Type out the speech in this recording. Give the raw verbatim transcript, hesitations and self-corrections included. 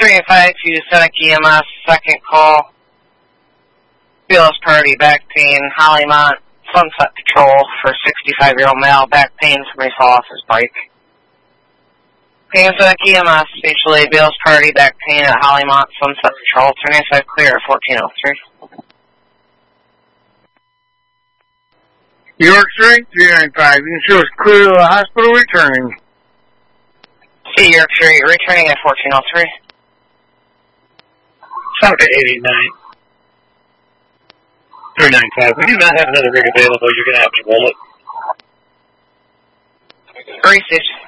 three five two, Seneca E M S, second call. Beals Party, back pain, Hollymont, Sunset Patrol for sixty-five-year-old male, back pain, somebody fell off his bike. Pain, Seneca E M S, spatially, Beals Party, back pain at Hollymont, Sunset Patrol, turn inside clear at fourteen oh three. York Street, three nine five, you can show us clear to the hospital, returning. See York Street, returning at fourteen oh three. Falcon eight eight nine. three nine five. We do not have another rig available. You're going to have to roll it. Three station